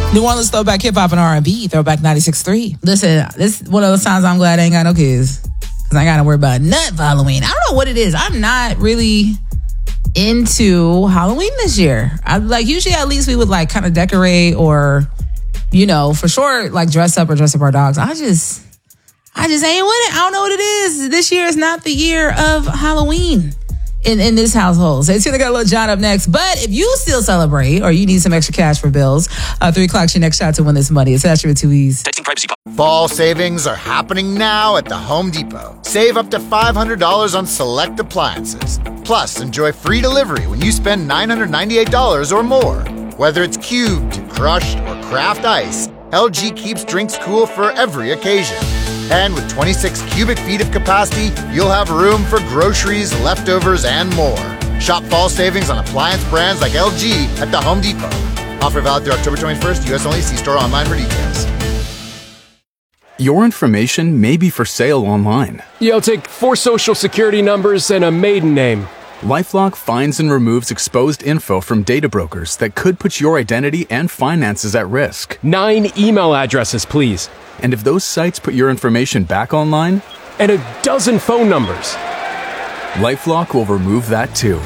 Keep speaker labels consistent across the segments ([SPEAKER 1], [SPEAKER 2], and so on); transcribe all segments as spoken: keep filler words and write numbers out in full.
[SPEAKER 1] New Orleans throwback hip hop and R and B, throwback ninety-six point three.
[SPEAKER 2] Listen, this is one of those times I'm glad I ain't got no kids. Because I ain't got to worry about nothing for Halloween. I don't know what it is. I'm not really into Halloween this year. I like usually at least we would like kind of decorate or, you know, for sure, like dress up or dress up our dogs. I just, I just ain't with it. I don't know what it is. This year is not the year of Halloween. In, in this household. So it's going to get a little John up next. But if you still celebrate or you need some extra cash for bills, uh, three o'clock's your next shot to win this money. It's Asher with two E's.
[SPEAKER 3] Texting privacy.
[SPEAKER 4] Fall savings are happening now at the Home Depot. Save up to five hundred dollars on select appliances. Plus, enjoy free delivery when you spend nine hundred ninety-eight dollars or more. Whether it's cubed, crushed, or craft ice, L G keeps drinks cool for every occasion. And with twenty-six cubic feet of capacity, you'll have room for groceries, leftovers, and more. Shop fall savings on appliance brands like L G at the Home Depot. Offer valid through October twenty-first, U S only. See store online for details.
[SPEAKER 5] Your information may be for sale online.
[SPEAKER 6] Yo, take four social security numbers and a maiden name.
[SPEAKER 5] LifeLock finds and removes exposed info from data brokers that could put your identity and finances at risk.
[SPEAKER 6] Nine email addresses, please.
[SPEAKER 5] And if those sites put your information back online?
[SPEAKER 6] And a dozen phone numbers.
[SPEAKER 5] LifeLock will remove that too.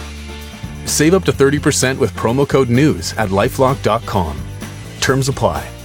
[SPEAKER 5] Save up to thirty percent with promo code NEWS at lifelock dot com. Terms apply.